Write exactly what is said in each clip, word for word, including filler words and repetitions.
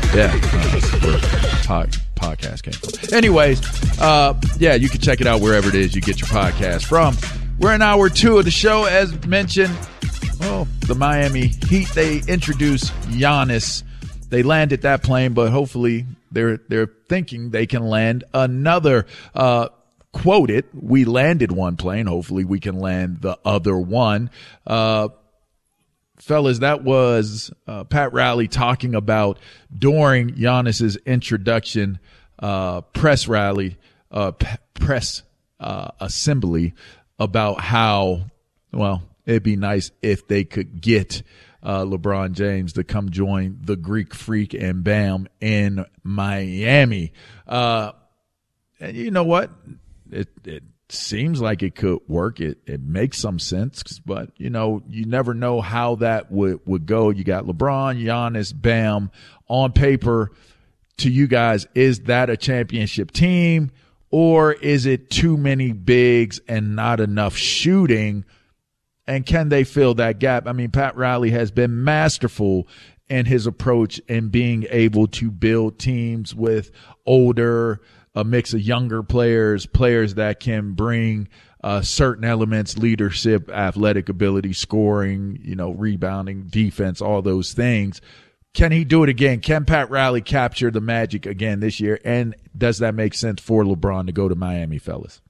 Yeah, uh, that's where pod, podcast came from. Anyways, uh, yeah, you can check it out wherever it is you get your podcast from. We're in hour two of the show. As mentioned, well, the Miami Heat, they introduced Giannis. They landed that plane, but hopefully they're they're thinking they can land another. Uh, quoted, we landed one plane. Hopefully we can land the other one. Uh, fellas, that was uh, Pat Riley talking about during Giannis's introduction uh, press rally, uh, p- press uh, assembly about how, well, it'd be nice if they could get uh, LeBron James to come join the Greek Freak and Bam in Miami. Uh, and you know what? It, it seems like it could work. It it makes some sense, but you know, you never know how that would, would go. You got LeBron, Giannis, Bam on paper. To you guys, is that a championship team, or is it too many bigs and not enough shooting? And can they fill that gap? I mean, Pat Riley has been masterful in his approach in being able to build teams with older, a mix of younger players, players that can bring uh, certain elements, leadership, athletic ability, scoring, you know, rebounding, defense, all those things. Can he do it again? Can Pat Riley capture the magic again this year? And does that make sense for LeBron to go to Miami, fellas?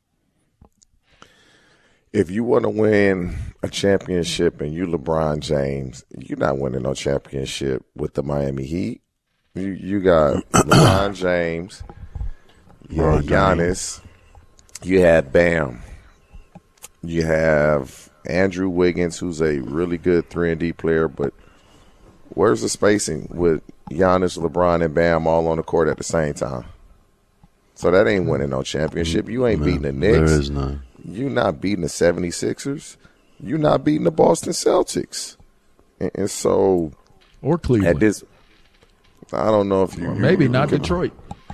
If you want to win a championship and you LeBron James, you're not winning no championship with the Miami Heat. You, you got LeBron James. You had Giannis, you had Bam, you have Andrew Wiggins, who's a really good three and D player, but where's the spacing with Giannis, LeBron, and Bam all on the court at the same time? So that ain't winning no championship. You ain't no, beating the Knicks. There is none. You're not beating the seventy-sixers. You're not beating the Boston Celtics. And, and so – Or Cleveland. At this, I don't know if you – Maybe you, not you Detroit.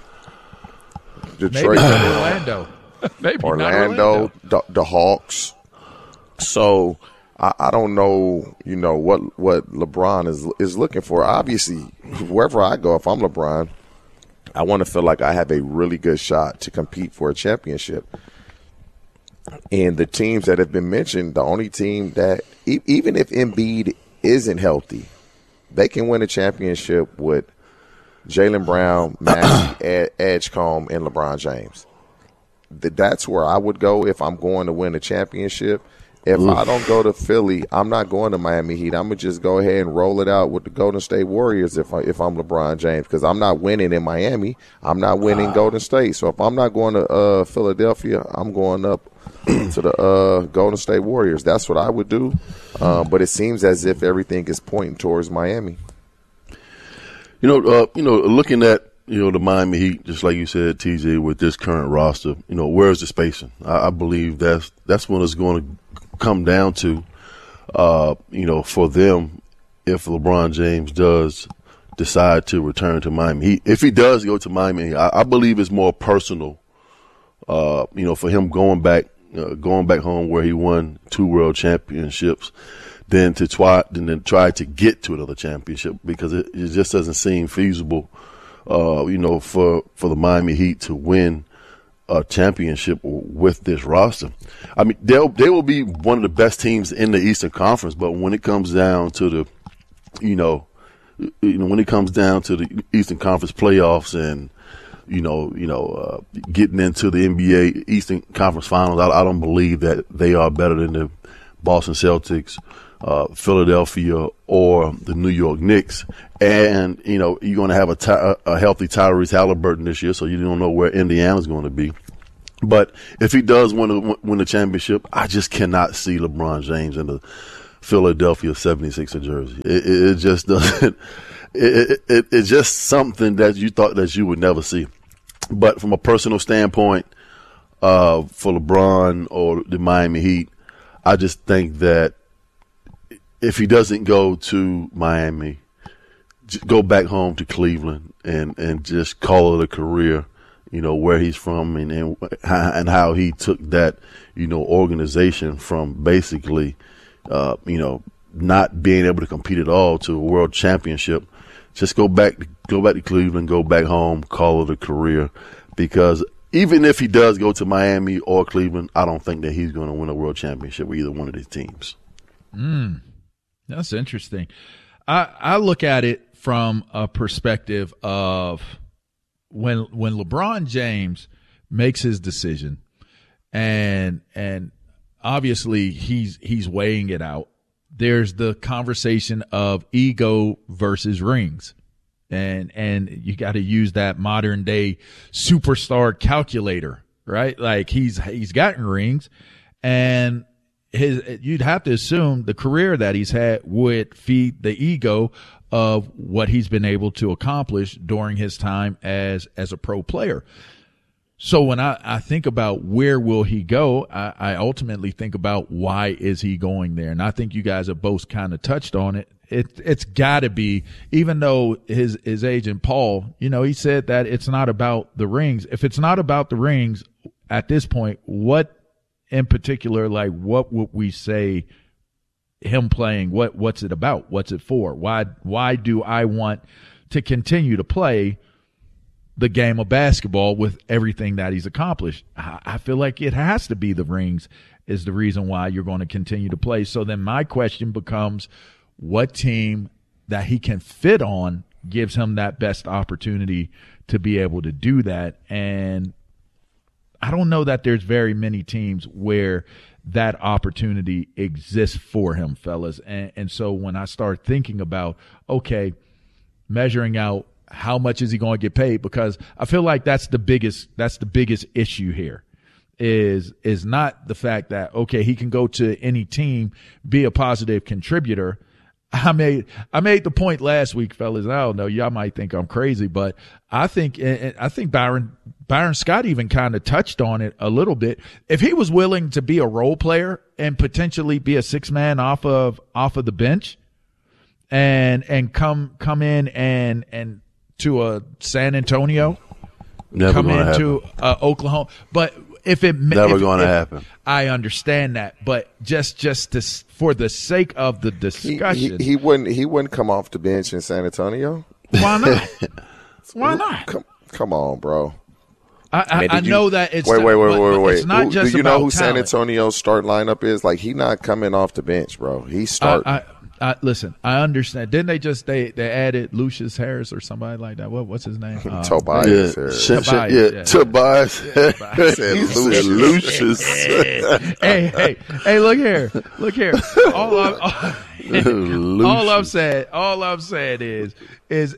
Detroit, maybe Orlando, maybe Orlando, Orlando. The, the Hawks. So I, I don't know, you know what what LeBron is is looking for. Obviously, wherever I go, if I'm LeBron, I want to feel like I have a really good shot to compete for a championship. And the teams that have been mentioned, the only team that e- even if Embiid isn't healthy, they can win a championship with Jaylen Brown, Maxey, Ed- Edgecombe, and LeBron James. That's where I would go if I'm going to win a championship. If Oof. I don't go to Philly, I'm not going to Miami Heat. I'm going to just go ahead and roll it out with the Golden State Warriors if, I, if I'm LeBron James, because I'm not winning in Miami. I'm not winning uh, Golden State. So if I'm not going to uh, Philadelphia, I'm going up to the uh, Golden State Warriors. That's what I would do. Uh, but it seems as if everything is pointing towards Miami. You know, uh, you know, looking at, you know, the Miami Heat, just like you said, T J, with this current roster, you know, where's the spacing? I, I believe that's that's what it's going to come down to, uh, you know, for them if LeBron James does decide to return to Miami. He, if he does go to Miami, I, I believe it's more personal, uh, you know, for him going back, uh, going back home where he won two world championships, than to try than to try to get to another championship, because it, it just doesn't seem feasible, uh, you know, for, for the Miami Heat to win a championship with this roster. I mean, they'll they will be one of the best teams in the Eastern Conference, but when it comes down to the, you know, you know, when it comes down to the Eastern Conference playoffs and, you know, you know, uh, getting into the N B A Eastern Conference Finals, I, I don't believe that they are better than the Boston Celtics, Uh, Philadelphia, or the New York Knicks. And, you know, you're going to have a, ty- a healthy Tyrese Halliburton this year, so you don't know where Indiana's going to be. But if he does win, a, win the championship, I just cannot see LeBron James in the Philadelphia seventy-sixer jersey. It, it, it just doesn't it, – it, it's just something that you thought that you would never see. But from a personal standpoint, uh, for LeBron or the Miami Heat, I just think that if he doesn't go to Miami, just go back home to Cleveland and, and just call it a career, you know, where he's from and, and and how he took that, you know, organization from basically, uh, you know, not being able to compete at all to a world championship. just go back, go back to Cleveland, go back home, call it a career. Because even if he does go to Miami or Cleveland, I don't think that he's going to win a world championship with either one of these teams. Mm, that's interesting. I, I look at it from a perspective of when when LeBron James makes his decision, and and obviously he's he's weighing it out. There's the conversation of ego versus rings. And and you got to use that modern day superstar calculator, right? Like he's he's gotten rings, and his you'd have to assume the career that he's had would feed the ego of what he's been able to accomplish during his time as as a pro player. So when I, I think about where will he go, I, I ultimately think about why is he going there, and I think you guys have both kind of touched on it. It, it's got to be, even though his, his agent, Paul, you know, he said that it's not about the rings. If it's not about the rings at this point, what in particular, like what would we say him playing? What, what's it about? What's it for? Why, why do I want to continue to play the game of basketball with everything that he's accomplished? I, I feel like it has to be the rings is the reason why you're going to continue to play. So then my question becomes, what team that he can fit on gives him that best opportunity to be able to do that? And I don't know that there's very many teams where that opportunity exists for him, fellas. And, and so when I start thinking about, okay, measuring out how much is he going to get paid, because I feel like that's the biggest that's the biggest issue here. Is is not the fact that, okay, he can go to any team, be a positive contributor. I made I made the point last week, fellas. I don't know, y'all might think I'm crazy, but I think I think Byron Byron Scott even kind of touched on it a little bit. If he was willing to be a role player and potentially be a six man off of off of the bench, and and come come in and and to a San Antonio, Never come gonna into uh, Oklahoma, but. If it never if, going to if, happen, I understand that, but just just to, for the sake of the discussion, he, he, he wouldn't he wouldn't come off the bench in San Antonio. Why not? Why not? Come, come on, bro. I, I, Man, I you, know that it's wait, wait, wait, but, wait, wait. It's not who, just do you about know who talent. San Antonio's start lineup is? Like, he not coming off the bench, bro. He start. I, I, I, listen, I understand. Didn't they just they, they added Lucius Harris or somebody like that? What what's his name? Um, Tobias. Yeah, Harris. shit, shit, Tobias, yeah, yeah. Tobias. Yeah, Tobias. Said Lucius. Lucius. hey, hey, hey! Look here, look here. All I'm, all, all I'm saying, all I'm saying is, is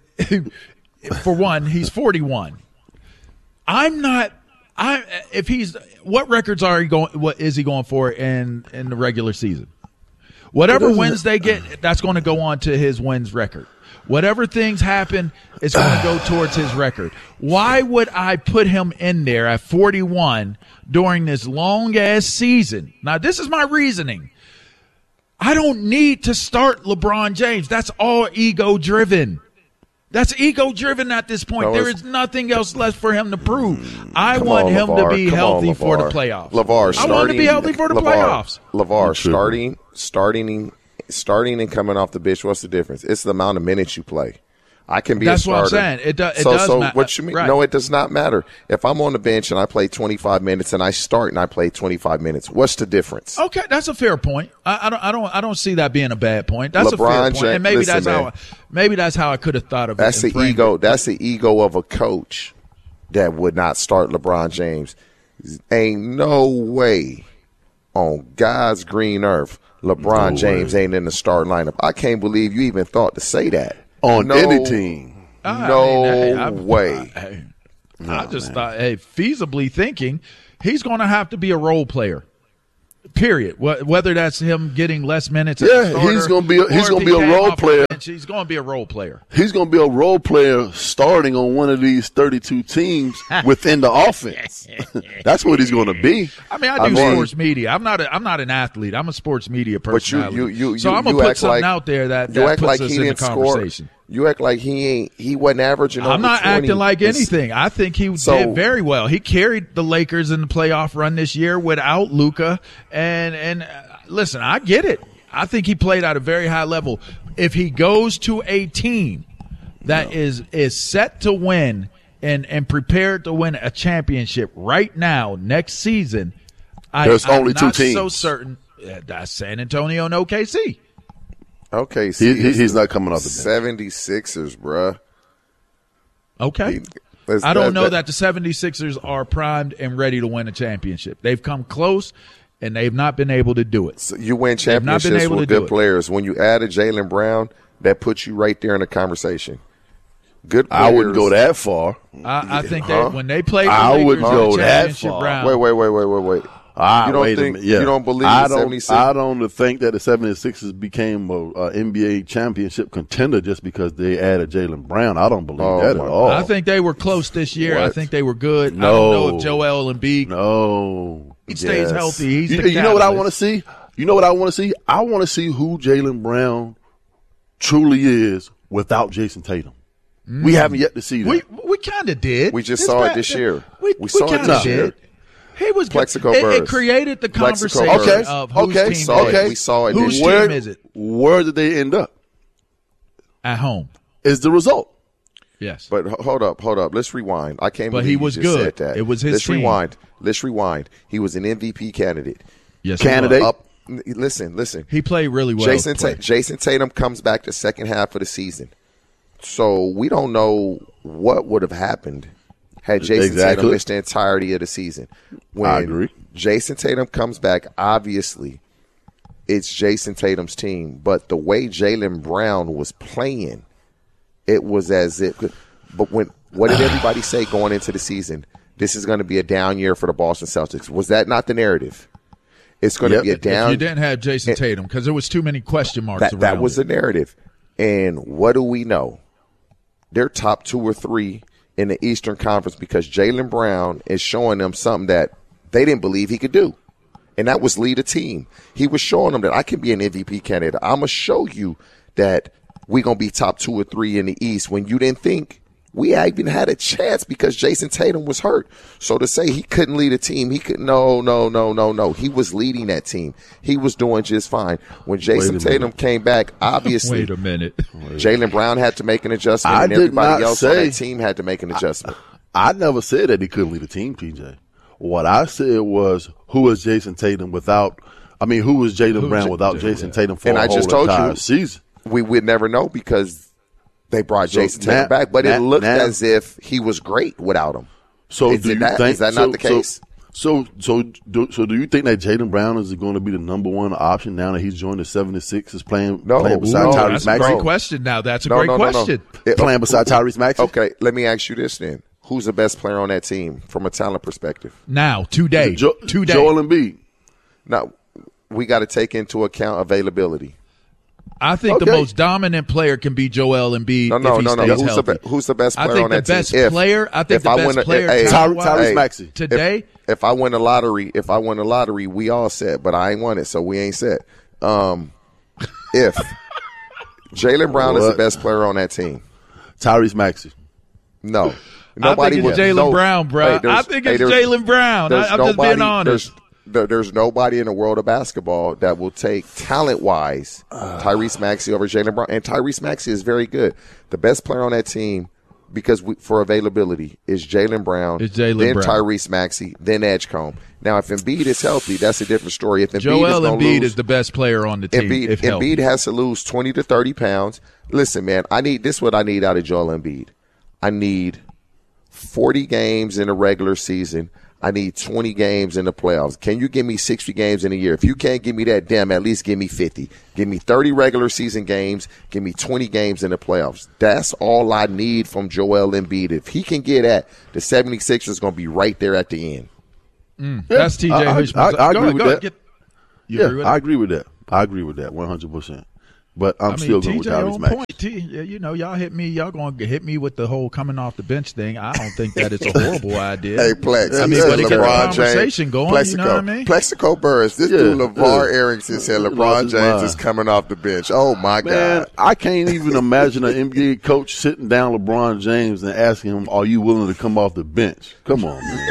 for one, he's forty-one. I'm not. I if he's what records are he going? What is he going for in in the regular season? Whatever wins they get, that's going to go on to his wins record. Whatever things happen, it's going to go towards his record. Why would I put him in there at forty-one during this long-ass season? Now, this is my reasoning. I don't need to start LeBron James. That's all ego-driven. That's ego-driven at this point. No, there is nothing else left for him to prove. I want on, him LeVar. to be Come healthy on, for the LeVar. playoffs. LeVar, I starting, want him to be healthy for the LeVar, playoffs. LeVar, starting, starting, starting and coming off the bench, what's the difference? It's the amount of minutes you play. I can be That's a starter. what I'm saying. It, do, it so, does so matter. what you mean? Right. No, it does not matter. If I'm on the bench and I play twenty-five minutes and I start and I play twenty-five minutes, what's the difference? Okay, that's a fair point. I, I don't, I don't, I don't see that being a bad point. That's LeBron a fair point, James, and maybe listen, that's man, how, I, maybe that's how I could have thought of That's it. the ego. That's the ego of a coach that would not start LeBron James. Ain't no way on God's green earth LeBron No James way. ain't in the starting lineup. I can't believe you even thought to say that On no, any team. I No mean, hey, I- way. I, hey, No, I just man. thought, hey, feasibly thinking, he's going to have to be a role player. Period. Wh- Whether that's him getting less minutes, as Yeah, a starter, he's gonna be a- or he's if gonna he be a came role off the player. bench, he's going to be a role player. He's going to be a role player starting on one of these thirty-two teams within the offense. That's what he's going to be. I mean, I I do mean- sports media. I'm not. A, I'm not an athlete. I'm a sports media But you, personality. you, you, so you, I'm gonna you put act something like, out there that, you that act puts like us he in the didn't score. conversation. You act like he ain't. He wasn't averaging. I'm over not twenty. acting like It's- anything. I think he So- did very well. He carried the Lakers in the playoff run this year without Luka. And and uh, listen, I get it. I think he played at a very high level. If he goes to a team that No. is is set to win and, and prepared to win a championship right now, next season, I, There's I'm only two not teams. so certain. Yeah, that's San Antonio and O K C. Okay, He, see, he, he's not coming off the bench. seventy-sixers, bruh. Okay. That's- I don't that- know that- that the seventy-sixers are primed and ready to win a championship. They've come close, and they've not been able to do it. So you win They've not been championships able with to do good it. players. When you add a Jaylen Brown, that puts you right there in the conversation. Good players. I wouldn't go that far. I, I think Huh? that when they played the I Lakers wouldn't in the go that championship far. round, Wait, wait, wait, wait, wait, wait. Ah, You don't wait a think- minute. Yeah. you don't believe I the don't, seventy-six? I don't think that the seventy-sixers became a, a N B A championship contender just because they added Jaylen Brown. I don't believe Oh, that my at all. I think they were close this year. I What? think they were good. I No. don't know if Joel Embiid no. he stays Yes. healthy. He's You, the you know what I catalyst. want to see? You know what I want to see? I want to see who Jaylen Brown truly is without Jason Tatum. We haven't yet to see that. We we kind of did. We just This saw it back- this year. We, We saw it kinda this did. year. He was good. Plexico It, it Burrs. created the Plexico conversation Burrs. Okay, of whose okay, team saw it it. is. We saw it Whose this team where, is it? Where did they end up? At home. Is the result. Yes. But h- hold up, hold up. Let's rewind. I can't But believe he you was just good. said that. It was his Let's team. rewind. Let's rewind. He was an M V P candidate. yes. he Candidate. was. Up. n- Listen, listen. He played really well. Jason Ta- played. Jason Tatum comes back the second half of the season. So we don't know what would have happened had Jason Exactly. Tatum missed the entirety of the season. When I agree. Jason Tatum comes back, obviously it's Jason Tatum's team. But the way Jaylen Brown was playing, it was as if. But when what did everybody say going into the season? This is going to be a down year for the Boston Celtics. Was that not the narrative? It's going Yep. to be a If down. you didn't have Jason And- Tatum, because there was too many question marks that, around that was it. the narrative. And what do we know? They're top two or three in the Eastern Conference because Jaylen Brown is showing them something that they didn't believe he could do. And that was lead a team. He was showing them that I can be an M V P candidate. I'm going to show you that we're going to be top two or three in the East when you didn't think we even had a chance because Jason Tatum was hurt. So to say he couldn't lead a team, he could no, no, no, no, no. He was leading that team. He was doing just fine. When Jason Wait a Tatum minute. came back, obviously Wait a minute. Jaylen Brown had to make an adjustment, I and did everybody not else on say- that team had to make an adjustment. I never said that he couldn't lead a team, P J. What I said was, who was Jason Tatum without? I mean, who was Jaylen Who Brown J- without J- Jason yeah. Tatum for And a I whole just told entire you- season? We would never know because they brought So Jason Tatum now- back, but now- it looked now- as if he was great without him. So Is do it you that- think is that so, not the case? So, so, so, do, so do you think that Jaylen Brown is going to be the number one option now that he's joined the seventy-sixers playing No. playing beside No, Tyrese That's a Maxey? great question. Now that's a No, great no, no, no. question. It- Playing beside Tyrese Maxey? Okay, let me ask you this then: who's the best player on that team from a talent perspective? Now today, Jo- today. Joel Embiid. Now, we got to take into account availability. I think the Okay. most dominant player can be Joel Embiid. No, no, if he no, no. stays Who's the, healthy. be- who's the best I player think on the that best team? If- player. I think if the I best win a- player. hey, talent-wise, Tyrese Hey, Maxey. if- today. If, I win a lottery, if I win a lottery, we all set, but I ain't won it, so we ain't set. Um, if Jaylen Brown is the What? best player on that team, Tyrese Maxey. no. I think it's would- Jaylen no- Brown, bro. Hey, there's- I think hey, it's there's- Jaylen Brown. I, there's I'm just being nobody- honest. There's, there- there's nobody in the world of basketball that will take talent-wise Tyrese Maxey over Jaylen Brown. And Tyrese Maxey is very good. The best player on that team, because we, for availability, is Jaylen Brown, It's Jaylen then Brown. Tyrese Maxey, then Edgecombe. Now, if Embiid is healthy, that's a different story. If Embiid Joel is gonna Embiid lose, is the best player on the team. Embiid, if healthy. Embiid has to lose twenty to thirty pounds. Listen, man, I need this. Is what I need out of Joel Embiid. I need forty games in a regular season. I need twenty games in the playoffs. Can you give me sixty games in a year? If you can't give me that, damn, at least give me fifty. Give me thirty regular season games. Give me twenty games in the playoffs. That's all I need from Joel Embiid. If he can get at, the seventy-sixers going to be right there at the end. That's T J I- I- Hushman. I- I Go agree ahead, with go ahead, that. get- you Yeah, agree with I that? agree with that. I agree with that one hundred percent. But I'm I mean, still going T J with Tyrese on Maxey. point. T, yeah, you know, y'all hit me. Y'all going to hit me with the whole coming off the bench thing. I don't think that it's a horrible idea. Hey, Plex. I he mean, said but it kept the LeBron conversation James, going, Plexico, you know what I mean? Plexico Burris. This Yeah, dude, LeVar yeah. Arrington, said Lost LeBron his James mind. is coming off the bench. Oh, my Man, God. I can't even imagine an N B A coach sitting down LeBron James and asking him, "Are you willing to come off the bench?" Come on, man.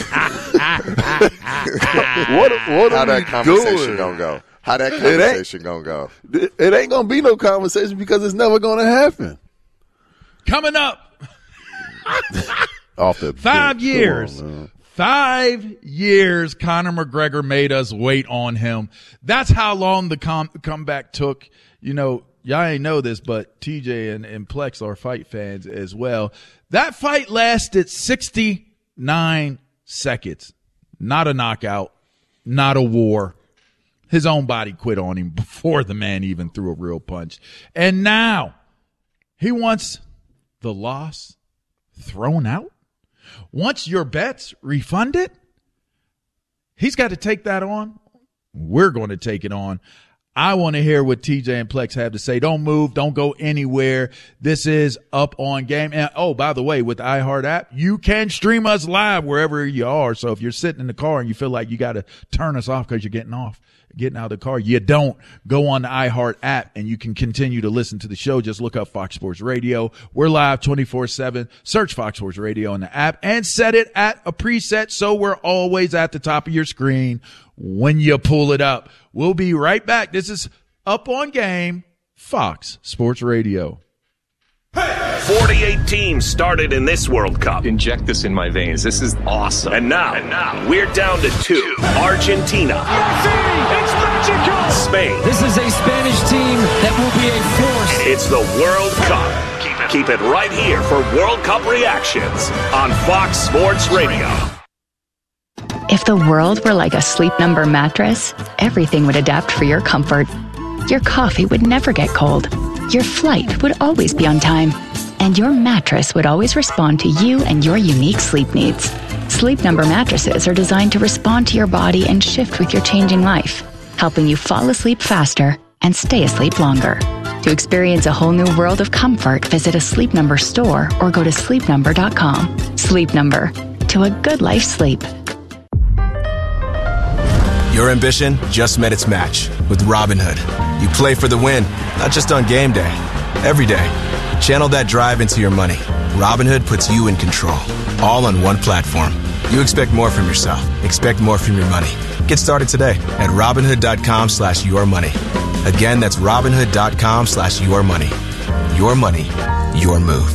what what How are that we conversation doing? going to go? How that ain't- conversation going to go? It it ain't gonna be no conversation because it's never gonna happen. coming up. Off the Five bench. years. Come on, Five years Conor McGregor made us wait on him. That's how long the com- comeback took. You know, y'all ain't know this, but T J and, and Plex are fight fans as well. That fight lasted sixty-nine seconds. Not a knockout, not a war. His own body quit on him before the man even threw a real punch. And now he wants the loss thrown out. Once your bet's refunded, he's got to take that on. We're going to take it on. I want to hear what T J and Plex have to say. Don't move. Don't go anywhere. This is Up On Game. And, oh, by the way, with the iHeart app, you can stream us live wherever you are. So if you're sitting in the car and you feel like you got to turn us off because you're getting off, getting out of the car, you don't. Go on the iHeart app and you can continue to listen to the show. Just look up Fox Sports Radio. We're live twenty-four seven. Search Fox Sports Radio in the app and set it at a preset so we're always at the top of your screen when you pull it up. We'll be right back. This is Up On Game, Fox Sports Radio. forty-eight teams started in this World Cup. Inject this in my veins. This is awesome. And now, and now we're down to two. Argentina. Messi, it's magical. Spain. This is a Spanish team that will be a force. It's the World Cup. Keep it, Keep it right here for World Cup reactions on Fox Sports Radio. If the world were like a Sleep Number mattress, everything would adapt for your comfort. Your coffee would never get cold. Your flight would always be on time. And your mattress would always respond to you and your unique sleep needs. Sleep Number mattresses are designed to respond to your body and shift with your changing life, helping you fall asleep faster and stay asleep longer. To experience a whole new world of comfort, visit a Sleep Number store or go to sleep number dot com. Sleep Number. To a good life sleep. Your ambition just met its match with Robinhood. You play for the win, not just on game day, every day. Channel that drive into your money. Robinhood puts you in control, all on one platform. You expect more from yourself. Expect more from your money. Get started today at Robinhood.com slash your money. Again, that's Robinhood.com slash your money. Your money, your move.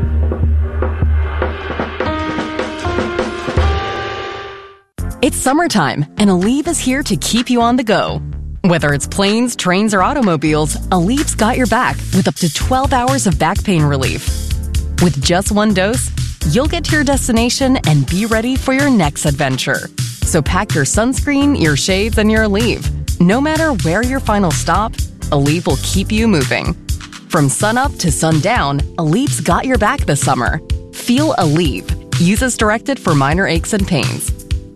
It's summertime, and Aleve is here to keep you on the go. Whether it's planes, trains, or automobiles, Aleve's got your back with up to twelve hours of back pain relief. With just one dose, you'll get to your destination and be ready for your next adventure. So pack your sunscreen, your shades, and your Aleve. No matter where your final stop, Aleve will keep you moving. From sunup to sundown, Aleve's got your back this summer. Feel Aleve. Use as directed for minor aches and pains.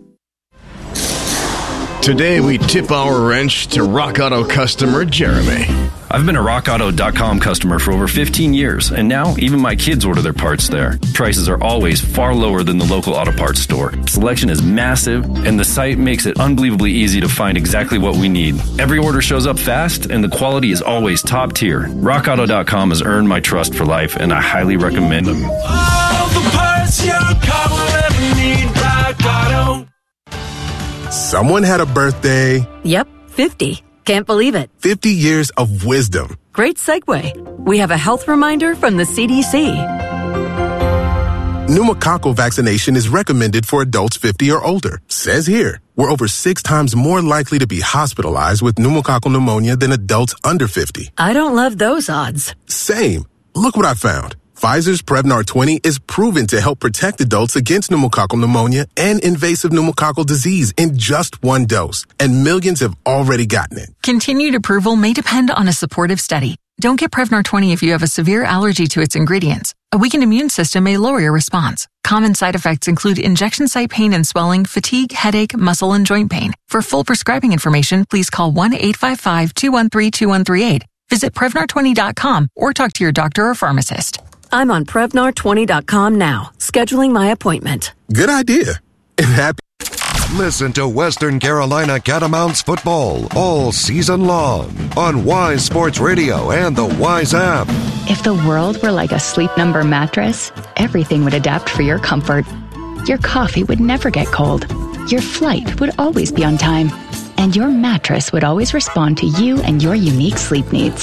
Today, we tip our wrench to Rock Auto customer Jeremy. I've been a rock auto dot com customer for over fifteen years, and now even my kids order their parts there. Prices are always far lower than the local auto parts store. Selection is massive, and the site makes it unbelievably easy to find exactly what we need. Every order shows up fast, and the quality is always top tier. rock auto dot com has earned my trust for life, and I highly recommend them. All the parts your car will ever need, Rock Auto. Someone had a birthday. Yep, fifty. Can't believe it. fifty years of wisdom. Great segue. We have a health reminder from the C D C. Pneumococcal vaccination is recommended for adults fifty or older. Says here, we're over six times more likely to be hospitalized with pneumococcal pneumonia than adults under fifty. I don't love those odds. Same. Look what I found. Pfizer's Prevnar twenty is proven to help protect adults against pneumococcal pneumonia and invasive pneumococcal disease in just one dose, and millions have already gotten it. Continued approval may depend on a supportive study. Don't get Prevnar twenty if you have a severe allergy to its ingredients. A weakened immune system may lower your response. Common side effects include injection site pain and swelling, fatigue, headache, muscle, and joint pain. For full prescribing information, please call one eight five five, two one three, two one three eight. Visit Prevnar twenty dot com or talk to your doctor or pharmacist. I'm on Prevnar twenty dot com now, scheduling my appointment. Good idea. And happy. Listen to Western Carolina Catamounts football all season long on Wise Sports Radio and the Wise app. If the world were like a Sleep Number mattress, everything would adapt for your comfort. Your coffee would never get cold. Your flight would always be on time. And your mattress would always respond to you and your unique sleep needs.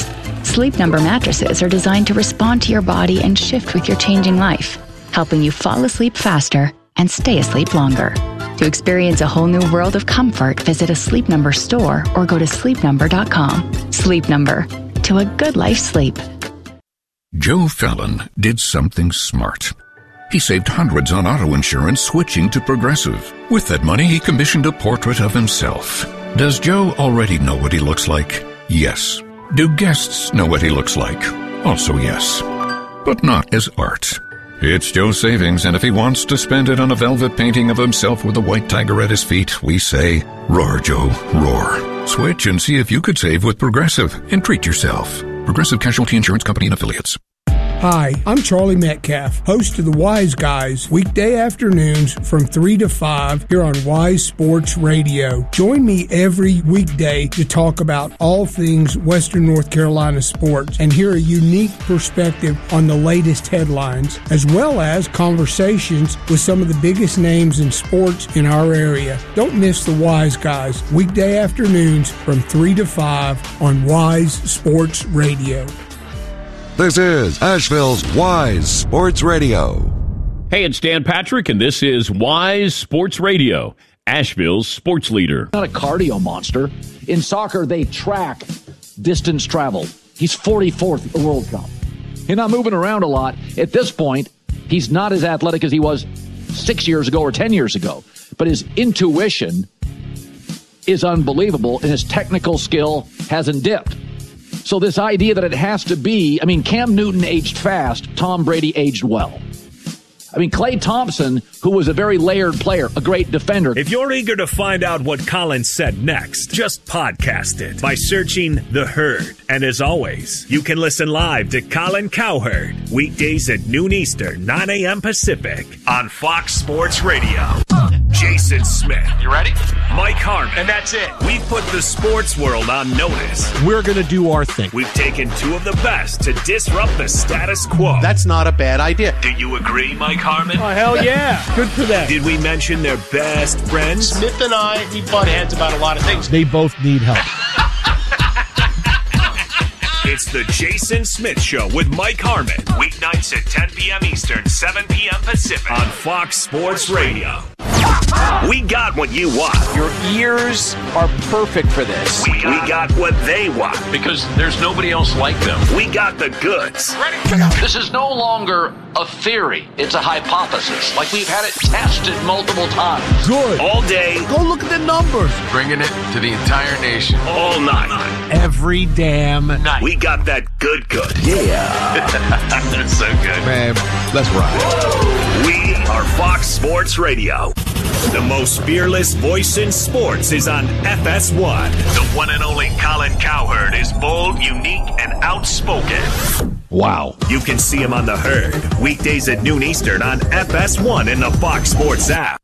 Sleep Number mattresses are designed to respond to your body and shift with your changing life, helping you fall asleep faster and stay asleep longer. To experience a whole new world of comfort, visit a Sleep Number store or go to sleep number dot com. Sleep Number, to a good life's sleep. Joe Fallon did something smart. He saved hundreds on auto insurance switching to Progressive. With that money, he commissioned a portrait of himself. Does Joe already know what he looks like? Yes. Do guests know what he looks like? Also yes. But not as art. It's Joe's savings, and if he wants to spend it on a velvet painting of himself with a white tiger at his feet, we say, roar, Joe, roar. Switch and see if you could save with Progressive and treat yourself. Progressive Casualty Insurance Company and Affiliates. Hi, I'm Charlie Metcalf, host of the Wise Guys, weekday afternoons from three to five here on Wise Sports Radio. Join me every weekday to talk about all things Western North Carolina sports and hear a unique perspective on the latest headlines, as well as conversations with some of the biggest names in sports in our area. Don't miss the Wise Guys, weekday afternoons from three to five on Wise Sports Radio. This is Asheville's Wise Sports Radio. Hey, it's Dan Patrick, and this is Wise Sports Radio, Asheville's sports leader. Not a cardio monster. In soccer, they track distance traveled. He's forty-fourth at the World Cup. He's not moving around a lot. At this point, he's not as athletic as he was six years ago or ten years ago. But his intuition is unbelievable, and his technical skill hasn't dipped. So this idea that it has to be, I mean, Cam Newton aged fast, Tom Brady aged well. I mean, Klay Thompson, who was a very layered player, a great defender. If you're eager to find out what Colin said next, just podcast it by searching The Herd. And as always, you can listen live to Colin Cowherd, weekdays at noon Eastern, nine a.m. Pacific, on Fox Sports Radio. Jason Smith. You ready? Mike Harmon. And that's it. We've put the sports world on notice. We're going to do our thing. We've taken two of the best to disrupt the status quo. That's not a bad idea. Do you agree, Mike Harmon? Oh, hell yeah. Good for them. Did we mention their best friends? Smith and I, we butt heads about a lot of things. They both need help. It's the Jason Smith Show with Mike Harmon. Weeknights at ten p.m. Eastern, seven p.m. Pacific on Fox Sports Radio. We got what you want. Your ears are perfect for this. We got, we got what they want. Because there's nobody else like them. We got the goods. Ready? This is no longer a theory. It's a hypothesis. Like we've had it tested multiple times. Good. All day. Go look at the numbers. Bringing it to the entire nation. All night. Every damn night. We got that good good. Yeah. That's so good. Man, let's ride. We are Fox Sports Radio. The most fearless voice in sports is on F S one. The one and only Colin Cowherd is bold, unique, and outspoken. Wow. You can see him on The Herd, weekdays at noon Eastern on F S one in the Fox Sports app.